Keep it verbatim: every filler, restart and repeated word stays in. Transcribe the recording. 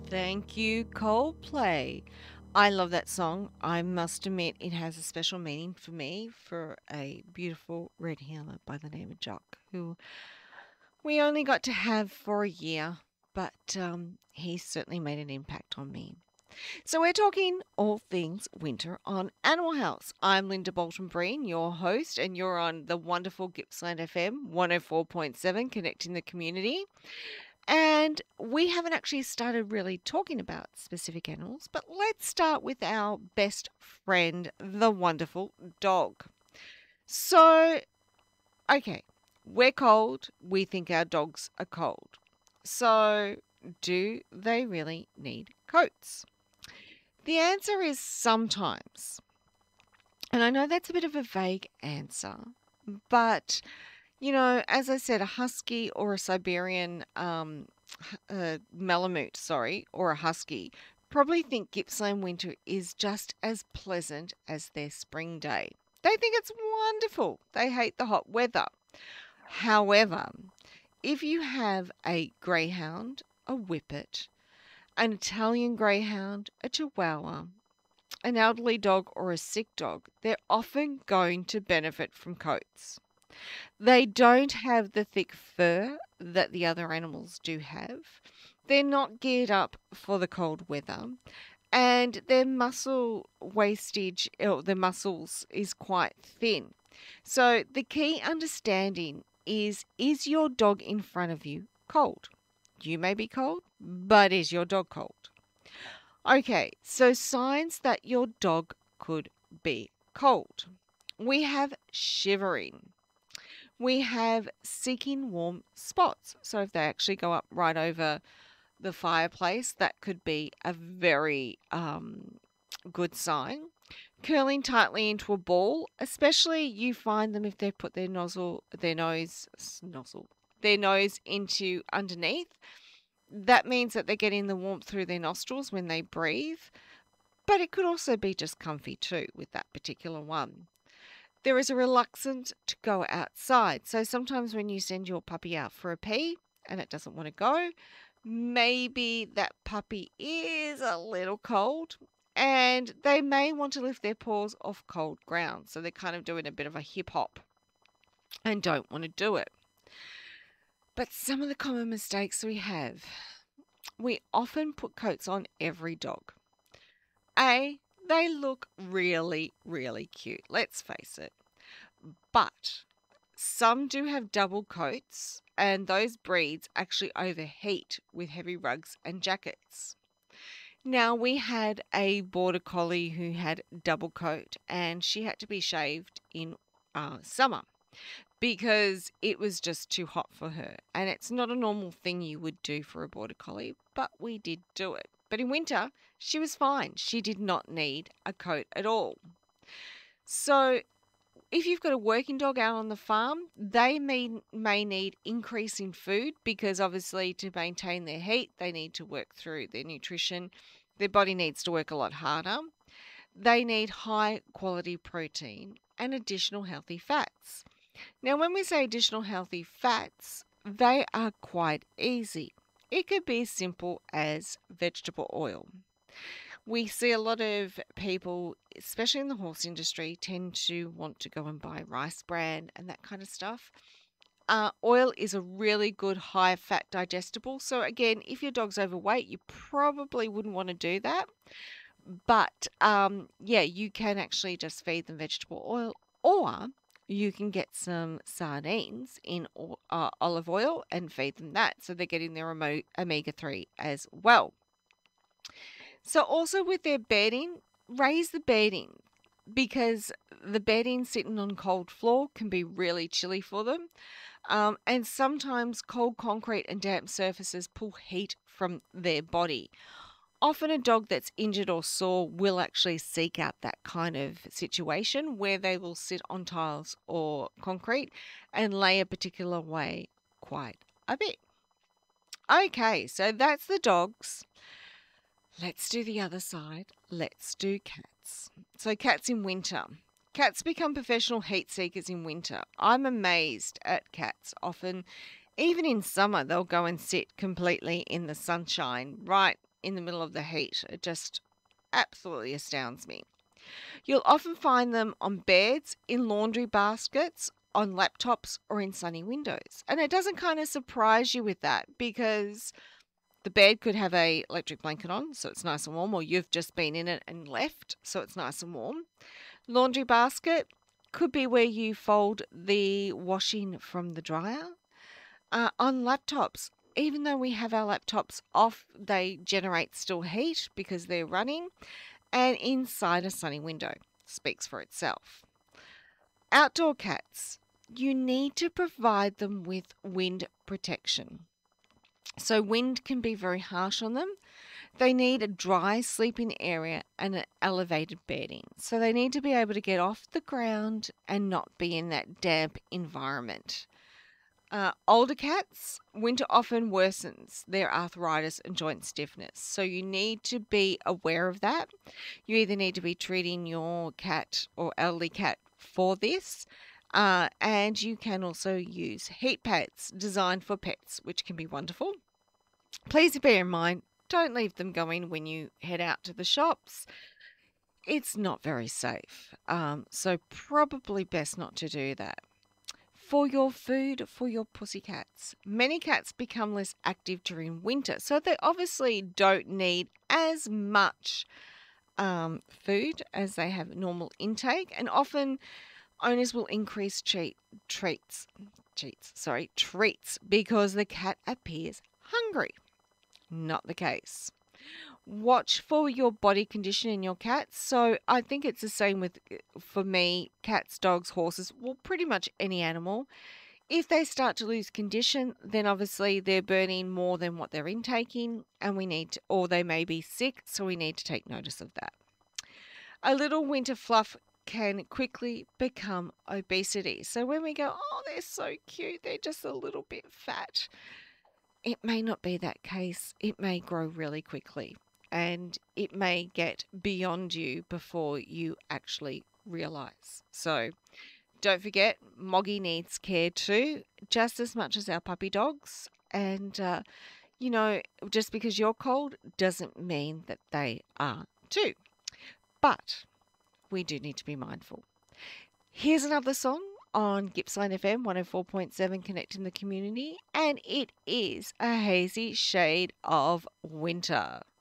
Thank you, Coldplay. I love that song. I must admit, it has a special meaning for me for a beautiful red heeler by the name of Jock, who we only got to have for a year, but um, he certainly made an impact on me. So, we're talking all things winter on Animal House. I'm Linda Bolton Breen, your host, and you're on the wonderful Gippsland F M one oh four point seven, connecting the community. And we haven't actually started really talking about specific animals, but let's start with our best friend, the wonderful dog. So, okay, we're cold. We think our dogs are cold. So, do they really need coats? The answer is sometimes. And I know that's a bit of a vague answer, but you know, as I said, a husky or a Siberian um, h- uh, Malamute, sorry, or a husky probably think Gippsland winter is just as pleasant as their spring day. They think it's wonderful. They hate the hot weather. However, if you have a greyhound, a whippet, an Italian greyhound, a chihuahua, an elderly dog, or a sick dog, they're often going to benefit from coats. They don't have the thick fur that the other animals do have. They're not geared up for the cold weather, and their muscle wastage, or their muscles, is quite thin. So the key understanding is is your dog in front of you cold? You may be cold, but is your dog cold? Okay, so signs that your dog could be cold. We have shivering. We have seeking warm spots. So if they actually go up right over the fireplace, that could be a very um, good sign. Curling tightly into a ball, especially you find them if they put their nozzle, their nose, nozzle, their nose into underneath. That means that they're getting the warmth through their nostrils when they breathe. But it could also be just comfy too with that particular one. There is a reluctance to go outside. So sometimes when you send your puppy out for a pee and it doesn't want to go, maybe that puppy is a little cold and they may want to lift their paws off cold ground. So they're kind of doing a bit of a hip hop and don't want to do it. But some of the common mistakes we have, we often put coats on every dog. A, they look really, really cute, let's face it. But some do have double coats, and those breeds actually overheat with heavy rugs and jackets. Now, we had a border collie who had double coat, and she had to be shaved in uh, summer because it was just too hot for her. And it's not a normal thing you would do for a border collie, but we did do it. But in winter, she was fine. She did not need a coat at all. So, if you've got a working dog out on the farm, they may, may need increase in food because obviously to maintain their heat, they need to work through their nutrition. Their body needs to work a lot harder. They need high quality protein and additional healthy fats. Now, when we say additional healthy fats, they are quite easy. It could be as simple as vegetable oil. We see a lot of people, especially in the horse industry, tend to want to go and buy rice bran and that kind of stuff. Uh, oil is a really good high fat digestible. So, again, if your dog's overweight, you probably wouldn't want to do that. But um, yeah, you can actually just feed them vegetable oil, or you can get some sardines in o- uh, olive oil and feed them that. So they're getting their omega three as well. So also with their bedding, raise the bedding because the bedding sitting on cold floor can be really chilly for them. Um, and sometimes cold concrete and damp surfaces pull heat from their body. Often a dog that's injured or sore will actually seek out that kind of situation where they will sit on tiles or concrete and lay a particular way quite a bit. Okay, so that's the dogs. Let's do the other side. Let's do cats. So, cats in winter. Cats become professional heat seekers in winter. I'm amazed at cats. Often, even in summer, they'll go and sit completely in the sunshine, right in the middle of the heat. It just absolutely astounds me. You'll often find them on beds, in laundry baskets, on laptops, or in sunny windows. And it doesn't kind of surprise you with that because the bed could have a electric blanket on, so it's nice and warm, or you've just been in it and left, so it's nice and warm. Laundry basket could be where you fold the washing from the dryer. Uh, on laptops, even though we have our laptops off, they generate still heat because they're running. And inside a sunny window, speaks for itself. Outdoor cats, you need to provide them with wind protection. So wind can be very harsh on them. They need a dry sleeping area and an elevated bedding. So they need to be able to get off the ground and not be in that damp environment. Uh, older cats, winter often worsens their arthritis and joint stiffness. So you need to be aware of that. You either need to be treating your cat or elderly cat for this, uh, and you can also use heat pads designed for pets, which can be wonderful. Please bear in mind, don't leave them going when you head out to the shops. It's not very safe, um, so probably best not to do that. For your food for your pussycats. Many cats become less active during winter, so they obviously don't need as much um, food as they have normal intake, and often owners will increase treat, treats, treats, sorry, treats because the cat appears hungry. Not the case. Watch for your body condition in your cats. So I think it's the same with, for me, cats, dogs, horses, well, pretty much any animal. If they start to lose condition, then obviously they're burning more than what they're intaking, and we need to, or they may be sick, so we need to take notice of that. A little winter fluff can quickly become obesity. So when we go, oh, they're so cute, they're just a little bit fat, it may not be that case. It may grow really quickly, and it may get beyond you before you actually realize. So don't forget, Moggy needs care too, just as much as our puppy dogs. And, uh, you know, just because you're cold doesn't mean that they are too. But we do need to be mindful. Here's another song on Gippsland F M one oh four point seven, connecting the community, and it is A Hazy Shade of Winter.